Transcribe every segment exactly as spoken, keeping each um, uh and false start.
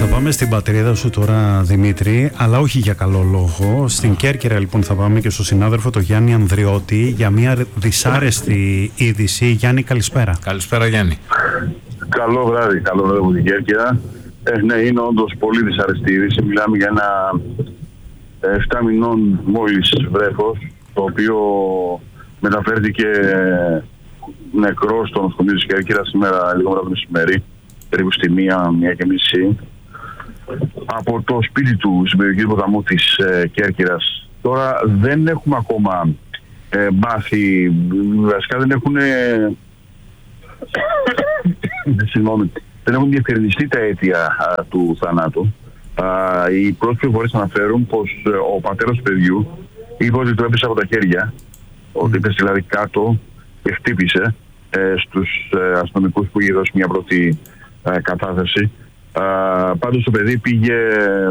Θα πάμε στην πατρίδα σου τώρα, Δημήτρη, αλλά όχι για καλό λόγο. Στην Κέρκυρα λοιπόν θα πάμε και στο συνάδελφο το Γιάννη Ανδριώτη για μια δυσάρεστη είδηση. Γιάννη, καλησπέρα. Καλησπέρα, Γιάννη. Καλό βράδυ, καλό βράδυ από την Κέρκυρα. Ε, ναι, είναι όντως πολύ δυσάρεστη είδηση. Μιλάμε για ένα επτά μηνών μόλις βρέφος, το οποίο μεταφέρθηκε νεκρό στο νοσοκομείο της Κέρκυρας σήμερα λίγο μετά το μεσημέρι, περίπου στη μία, μία και μισή, από το σπίτι του στην περιοχή του ποταμού της ε, Κέρκυρας. Τώρα δεν έχουμε ακόμα ε, μάθει, βασικά δεν έχουν συγγνώμη, δεν έχουν διευκρινιστεί τα αίτια α, του θανάτου. Α, οι πρώτες πληροφορίες αναφέρουν πως ε, ο πατέρας του παιδιού είπε ότι το έπεσε από τα χέρια, ότι έπεσε δηλαδή κάτω και χτύπησε ε, στους ε, αστυνομικούς που είχε δώσει μια πρώτη ε, κατάθεση. Ε, πάντως το παιδί πήγε ε,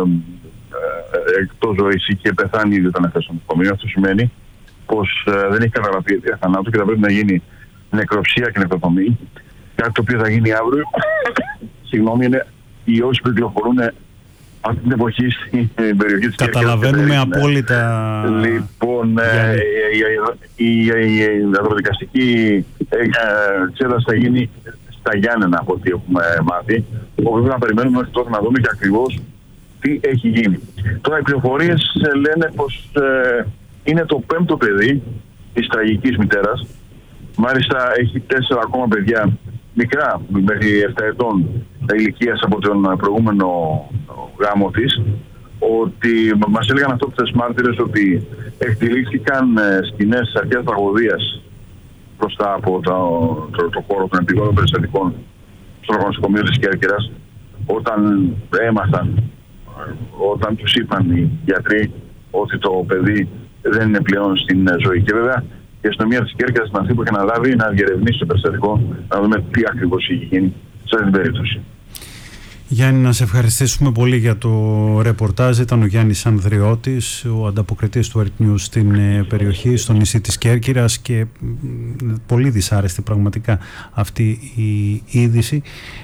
ε, εκτός ζωής και πεθάνει ήδη όταν έφτασε στο νοσοκομείο. Αυτό σημαίνει πως ε, δεν έχει καταγραφεί αιτία θανάτου και θα πρέπει να γίνει νεκροψία και νεκροθομή. Κάτι το οποίο θα γίνει αύριο. Συγγνώμη, είναι οι όσοι που κυκλοφορούν αυτή την εποχή στην περιοχή της Κέρκυρας. Καταλαβαίνουμε απόλυτα. Λοιπόν, ε, η, η, η, η δρομοδικαστική εξέταση θα γίνει στα Γιάννενα, από ό,τι έχουμε μάθει. Οπότε να περιμένουμε μέχρι τότε να δούμε και ακριβώς τι έχει γίνει. Τώρα οι πληροφορίες λένε πως ε, είναι το πέμπτο παιδί της τραγικής μητέρας. Μάλιστα έχει τέσσερα ακόμα παιδιά μικρά, μέχρι επτά ετών ηλικίας από τον προηγούμενο γάμο της, ότι μας έλεγαν αυτό χθες μάρτυρες ότι εκτελήχθηκαν σκηνές αρχαίας τραγωδίας μπροστά από το, το, το χώρο των επιγόντων περιστατικών στο νοσοκομείο της Κέρκυρας, όταν έμαθαν, όταν τους είπαν οι γιατροί ότι το παιδί δεν είναι πλέον στην ζωή. Και βέβαια η αστυνομία της Κέρκυρας είναι αυτή που έχει αναλάβει να διερευνήσει το περιστατικό, να δούμε τι ακριβώς έχει γίνει σε αυτή την περίπτωση. Γιάννη, να σε ευχαριστήσουμε πολύ για το ρεπορτάζ. Ήταν ο Γιάννης Ανδριώτης, ο ανταποκριτής του Earth News στην περιοχή, στο νησί της Κέρκυρας, και πολύ δυσάρεστη πραγματικά αυτή η είδηση.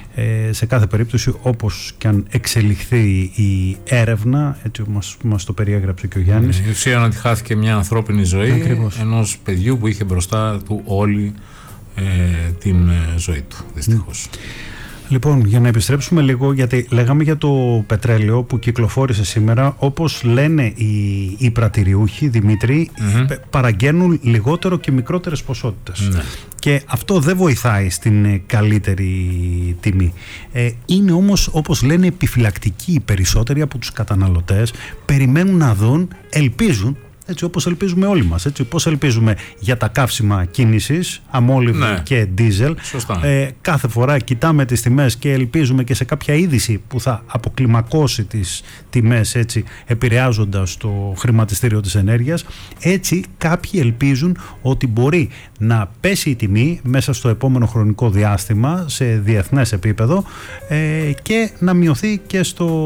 Ε, σε κάθε περίπτωση, όπως και αν εξελιχθεί η έρευνα, έτσι όπως μας το περιέγραψε και ο Γιάννης. Η ουσία είναι ότι χάθηκε μια ανθρώπινη ζωή. Ακριβώς. Ενός παιδιού που είχε μπροστά του όλη ε, την ε, ζωή του, δυστυχώς. Mm. Λοιπόν, για να επιστρέψουμε λίγο, γιατί λέγαμε για το πετρέλαιο που κυκλοφόρησε σήμερα, όπως λένε οι, οι πρατηριούχοι, Δημήτρη, mm-hmm. παραγγέλνουν λιγότερο και μικρότερες ποσότητες. Mm-hmm. Και αυτό δεν βοηθάει στην καλύτερη τιμή. Ε, είναι όμως, όπως λένε, επιφυλακτικοί οι περισσότεροι από τους καταναλωτές, περιμένουν να δουν, ελπίζουν, έτσι όπως ελπίζουμε όλοι μας, έτσι πώς ελπίζουμε για τα καύσιμα κίνησης, αμόλυβδο ναι. και ντίζελ. Ε, κάθε φορά κοιτάμε τις τιμές και ελπίζουμε και σε κάποια είδηση που θα αποκλιμακώσει τις τιμές, έτσι επηρεάζοντας το χρηματιστήριο της ενέργειας. Έτσι κάποιοι ελπίζουν ότι μπορεί να πέσει η τιμή μέσα στο επόμενο χρονικό διάστημα σε διεθνές επίπεδο ε, και να μειωθεί και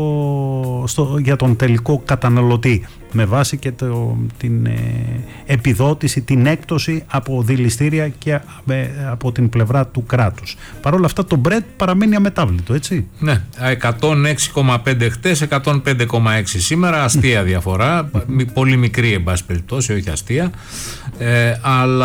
στο, στο, για τον τελικό καταναλωτή, με βάση και το, την ε, επιδότηση, την έκπτωση από δηληστήρια και ε, από την πλευρά του κράτους. Παρ' όλα αυτά το Brent παραμένει αμετάβλητο, έτσι. Ναι, εκατόν έξι κόμμα πέντε χτες, εκατόν πέντε κόμμα έξι σήμερα, αστεία διαφορά, πολύ μικρή εν πάση περιπτώσει, όχι αστεία. Ε,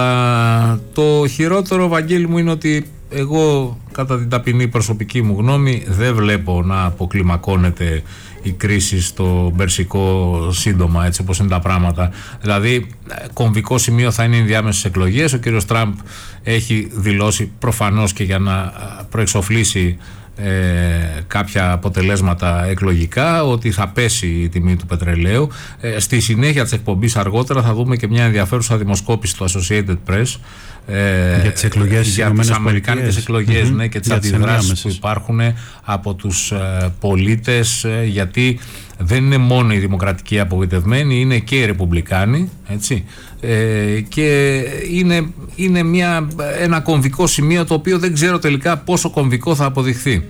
αλλά το χειρότερο, Βαγγέλη μου, είναι ότι εγώ, κατά την ταπεινή προσωπική μου γνώμη, δεν βλέπω να αποκλιμακώνεται η κρίση στο Περσικό σύντομα, έτσι όπως είναι τα πράγματα. Δηλαδή, κομβικό σημείο θα είναι οι διάμεσες εκλογές. Ο κύριος Τραμπ έχει δηλώσει, προφανώς και για να προεξοφλήσει ε, κάποια αποτελέσματα εκλογικά, ότι θα πέσει η τιμή του πετρελαίου. Ε, στη συνέχεια της εκπομπής αργότερα θα δούμε και μια ενδιαφέρουσα δημοσκόπηση του Associated Press Ε, για τις εκλογές, για τις αμερικάνικες εκλογές, mm-hmm. ναι, και τις αντιδράσεις που υπάρχουν από τους ε, πολίτες, ε, γιατί δεν είναι μόνο οι δημοκρατικοί απογοητευμένοι, είναι και οι ρεπουμπλικάνοι, έτσι, ε, και είναι, είναι μια, ένα κομβικό σημείο το οποίο δεν ξέρω τελικά πόσο κομβικό θα αποδειχθεί,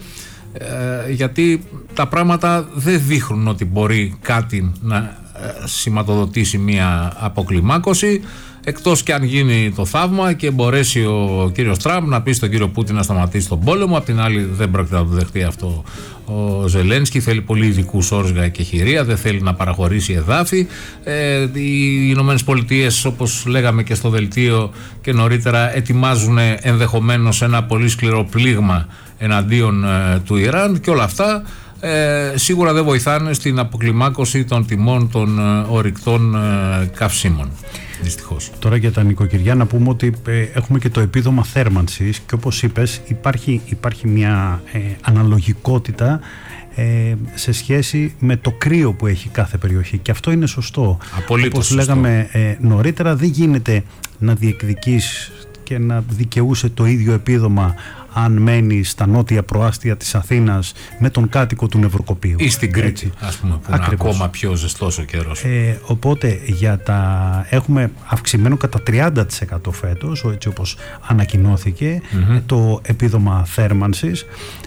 ε, γιατί τα πράγματα δεν δείχνουν ότι μπορεί κάτι να σηματοδοτήσει μια αποκλιμάκωση. Εκτός και αν γίνει το θαύμα και μπορέσει ο κύριος Τραμπ να πει στον κύριο Πούτιν να σταματήσει τον πόλεμο. Απ' την άλλη, δεν πρόκειται να το δεχτεί αυτό ο Ζελένσκι. Θέλει πολύ ειδικούς όρους για εκεχηρία, δεν θέλει να παραχωρήσει εδάφη. Ε, οι Ηνωμένες Πολιτείες, όπως λέγαμε και στο δελτίο και νωρίτερα, ετοιμάζουν ενδεχομένως ένα πολύ σκληρό πλήγμα εναντίον ε, του Ιράν, και όλα αυτά ε, σίγουρα δεν βοηθάνε στην αποκλιμάκωση των τιμών των ε, ορυκτών ε, καυσίμων. Δυστυχώς. Τώρα για τα νοικοκυριά να πούμε ότι ε, έχουμε και το επίδομα θέρμανσης και όπως είπες υπάρχει, υπάρχει μια ε, αναλογικότητα ε, σε σχέση με το κρύο που έχει κάθε περιοχή, και αυτό είναι σωστό. Απολύτως όπως σωστό. λέγαμε ε, νωρίτερα, δεν γίνεται να διεκδικείς και να δικαιούσε το ίδιο επίδομα αν μένει στα νότια προάστια της Αθήνας με τον κάτοικο του Νευροκοπίου. Ή στην Κρήτη, ας πούμε, που είναι ακόμα πιο ζεστός ο καιρός. Ε, οπότε για τα... έχουμε αυξημένο κατά τριάντα τοις εκατό φέτος, έτσι όπως ανακοινώθηκε, mm-hmm. το επίδομα θέρμανσης.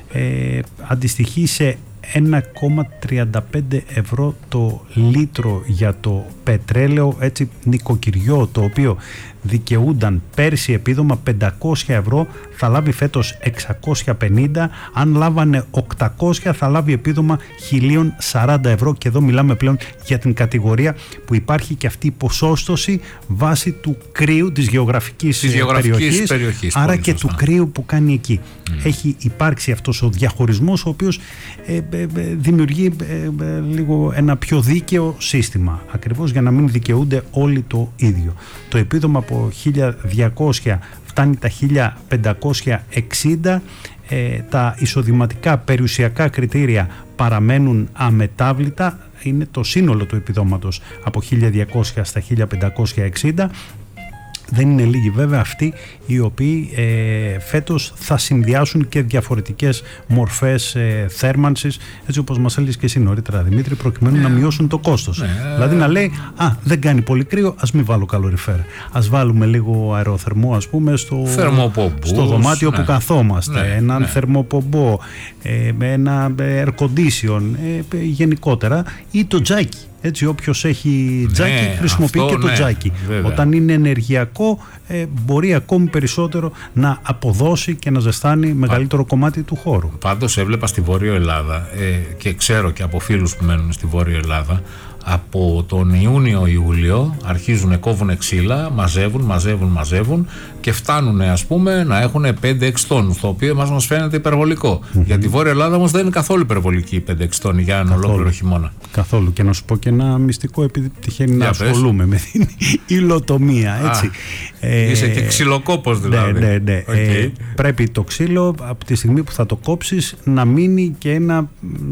Ε, αντιστοιχεί σε ένα κόμμα τριάντα πέντε ευρώ το λίτρο για το πετρέλαιο, έτσι νοικοκυριό, το οποίο δικαιούνταν πέρσι επίδομα πεντακόσια ευρώ, θα λάβει φέτος εξακόσια πενήντα, αν λάβανε οκτακόσια θα λάβει επίδομα χίλια σαράντα ευρώ, και εδώ μιλάμε πλέον για την κατηγορία που υπάρχει και αυτή η ποσόστοση βάσει του κρύου της γεωγραφικής, της γεωγραφικής περιοχής, περιοχής, άρα και σωστά. του κρύου που κάνει εκεί. Mm. Έχει υπάρξει αυτός ο διαχωρισμός, ο οποίος ε, ε, ε, δημιουργεί ε, ε, λίγο ένα πιο δίκαιο σύστημα, ακριβώς για να μην δικαιούνται όλοι το ίδιο. Το επίδομα από χίλια διακόσια φτάνει τα χίλια πεντακόσια εξήντα, ε, τα εισοδηματικά περιουσιακά κριτήρια παραμένουν αμετάβλητα, είναι το σύνολο του επιδόματος από χίλια διακόσια στα χίλια πεντακόσια εξήντα. Δεν είναι λίγοι βέβαια αυτοί οι οποίοι ε, φέτος θα συνδυάσουν και διαφορετικές μορφές ε, θέρμανσης, έτσι όπως μας έλεγες και εσύ νωρίτερα, Δημήτρη, προκειμένου ναι. να μειώσουν το κόστος. Ναι. Δηλαδή να λέει, α, δεν κάνει πολύ κρύο, ας μην βάλω καλοριφέρ. Ας βάλουμε λίγο αεροθερμό, ας πούμε, στο, στο δωμάτιο ναι. που καθόμαστε. Ναι. Έναν ναι. θερμοπομπό, ε, ένα air condition, ε, γενικότερα, ή το τζάκι. Έτσι, όποιος έχει τζάκι ναι, χρησιμοποιεί αυτό, και το ναι, τζάκι. Βέβαια. Όταν είναι ενεργειακό ε, μπορεί ακόμη περισσότερο να αποδώσει και να ζεστάνει μεγαλύτερο Πα... κομμάτι του χώρου. Πάντως έβλεπα στη Βόρειο Ελλάδα ε, και ξέρω και από φίλους που μένουν στη Βόρειο Ελλάδα, από τον Ιούνιο-Ιούλιο αρχίζουν, κόβουν ξύλα, μαζεύουν, μαζεύουν, μαζεύουν και φτάνουν, ας πούμε, να έχουν πέντε έξι τόνους, το οποίο μας, μας φαίνεται υπερβολικό. Mm-hmm. Για τη Βόρεια Ελλάδα όμως δεν είναι καθόλου υπερβολική πέντε έξι τόνοι για ένα ολόκληρο χειμώνα. Καθόλου. Και να σου πω και ένα μυστικό, επειδή τυχαίνει να ασχολούμαι με την υλοτομία. Έτσι. Α, ε, είσαι και ξυλοκόπος δηλαδή. Ναι, ναι, ναι. Okay. Ε, πρέπει το ξύλο από τη στιγμή που θα το κόψεις να μείνει και ένα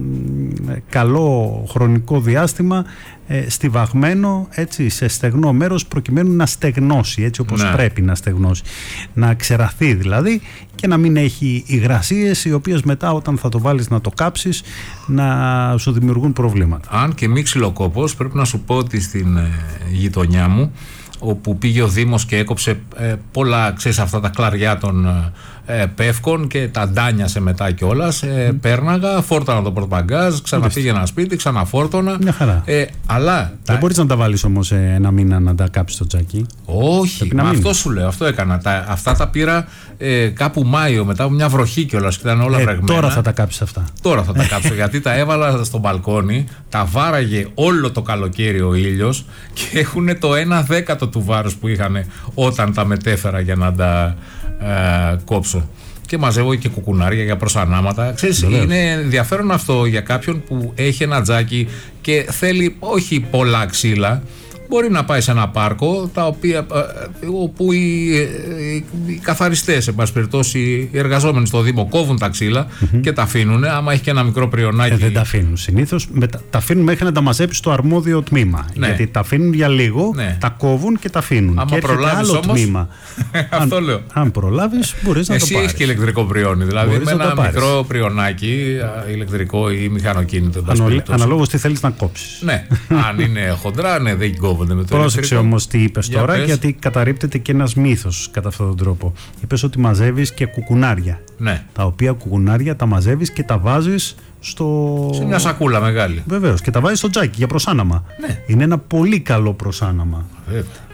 μ, καλό χρονικό διάστημα ε, στιβαγμένο, έτσι, σε στεγνό μέρος, προκειμένου να στεγνώσει έτσι όπως ναι. πρέπει να στεγνώσει, να ξεραθεί δηλαδή, και να μην έχει υγρασίες οι οποίες μετά όταν θα το βάλεις να το κάψεις να σου δημιουργούν προβλήματα. Αν και μη ξυλοκόπος, πρέπει να σου πω ότι στην ε, γειτονιά μου, όπου πήγε ο Δήμος και έκοψε ε, πολλά, ξέρεις, αυτά τα κλαριά των ε, πεύκων και τα ντάνιασε μετά κιόλας, ε, mm. πέρναγα, φόρτωνα το πορτμπαγκάζ, ξαναπήγαινα σπίτι, ξαναφόρτωνα. Μια χαρά. Ε, αλλά δεν τα... μπορείς να τα βάλεις όμως ε, ένα μήνα να τα κάψεις το τζάκι. Όχι, μα αυτό σου λέω, αυτό έκανα. Τα, αυτά τα πήρα ε, κάπου Μάιο, μετά από μια βροχή κιόλας και ήταν όλα ε, βρεγμένα. Τώρα θα τα κάψεις αυτά. Τώρα θα τα κάψω, γιατί τα έβαλα στο μπαλκόνι, τα βάραγε όλο το καλοκαίρι ο ήλιος και έχουν το ένα δέκατο του βάρους που είχαν όταν τα μετέφερα για να τα ε, κόψω. Και μαζεύω και κουκουνάρια για προσανάματα. Ξέρεις, είναι ενδιαφέρον αυτό για κάποιον που έχει ένα τζάκι και θέλει όχι πολλά ξύλα. Μπορεί να πάει σε ένα πάρκο, τα οποία, όπου οι, οι καθαριστές, εν πάση περιπτώσει, οι εργαζόμενοι στο Δήμο κόβουν τα ξύλα mm-hmm. και τα αφήνουν. Άμα έχει και ένα μικρό πριονάκι. Ε, δεν τα αφήνουν. Συνήθως τα αφήνουν μέχρι να τα μαζέψει στο αρμόδιο τμήμα. Ναι. Γιατί τα αφήνουν για λίγο, ναι. τα κόβουν και τα αφήνουν. Άμα προλάβεις άλλο όμως, τμήμα. αυτό αν, λέω. Αν προλάβεις, μπορείς να Εσύ το πάρεις. Εσύ έχεις και ηλεκτρικό πριόνι. Δηλαδή μπορείς με ένα μικρό πριονάκι, ηλεκτρικό ή μηχανοκίνητο. Αναλόγως τι θέλεις να κόψεις. Ναι, αν είναι χοντρά, ναι, δεν κόβονται με το. Πρόσεξε όμως τι είπες για τώρα, πες. Γιατί καταρρίπτεται και ένας μύθος κατά αυτόν τον τρόπο. Είπες ότι μαζεύεις και κουκουνάρια. Ναι. Τα οποία κουκουνάρια τα μαζεύεις και τα βάζεις στο... σε μια σακούλα μεγάλη. Βεβαίως, και τα βάζεις στο τζάκι για προσάναμα. Ναι. Είναι ένα πολύ καλό προσάναμα. Βέβαια.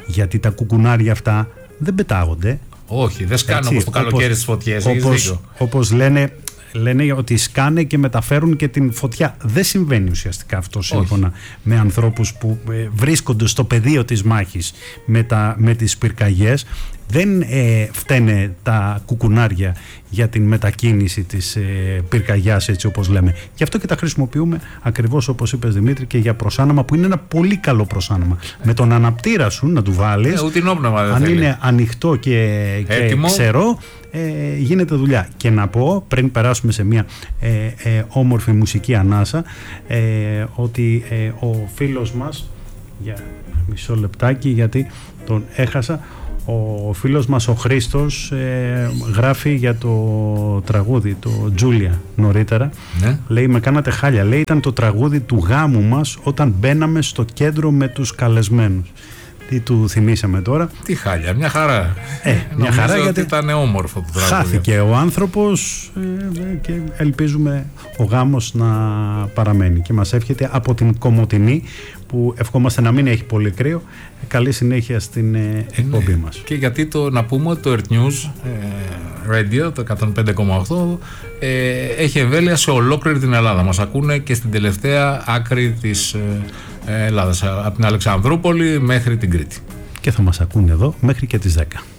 γιατί τα κουκουνάρια αυτά δεν πετάγονται. Όχι, δεν σκάνε όπως το καλοκαίρι στις φωτιές. Όπως, όπως λένε, λένε ότι σκάνε και μεταφέρουν και την φωτιά. Δεν συμβαίνει ουσιαστικά αυτό σύμφωνα με ανθρώπους που ε, βρίσκονται στο πεδίο της μάχης με, τα, με τις πυρκαγιές. Δεν ε, φταίνε τα κουκουνάρια για την μετακίνηση της ε, πυρκαγιάς, έτσι όπως λέμε. Γι' αυτό και τα χρησιμοποιούμε ακριβώς όπως είπες, Δημήτρη, και για προσάναμα, που είναι ένα πολύ καλό προσάναμα. Με τον αναπτήρα σου να του βάλεις, ε, αν θέλει. Είναι ανοιχτό και, και ξερό, ε, γίνεται δουλειά. Και να πω, πριν περάσουμε σε μια ε, ε, όμορφη μουσική ανάσα, ε, ότι ε, ο φίλος μας, για μισό λεπτάκι γιατί τον έχασα, ο φίλος μας ο Χρήστος ε, γράφει για το τραγούδι, το Τζούλια νωρίτερα. Ναι. Λέει, με κάνατε χάλια. Λέει, ήταν το τραγούδι του γάμου μας όταν μπαίναμε στο κέντρο με τους καλεσμένους. Τι του θυμήσαμε τώρα? Τι χάλια, μια χαρά. Ε, μια χαρά, ότι γιατί ήταν όμορφο το τραγούδι. Χάθηκε ο άνθρωπος ε, και ελπίζουμε ο γάμος να παραμένει. Και μας εύχεται από την Κομοτηνή, που ευχόμαστε να μην έχει πολύ κρύο, καλή συνέχεια στην ε, εκπομπή ναι. μας. Και γιατί το, να πούμε ότι το Earth News ε, Radio, το εκατόν πέντε κόμμα οκτώ, ε, έχει εμβέλεια σε ολόκληρη την Ελλάδα. Μας ακούνε και στην τελευταία άκρη της ε, Ελλάδας, από την Αλεξανδρούπολη μέχρι την Κρήτη. Και θα μας ακούνε εδώ μέχρι και τις δέκα.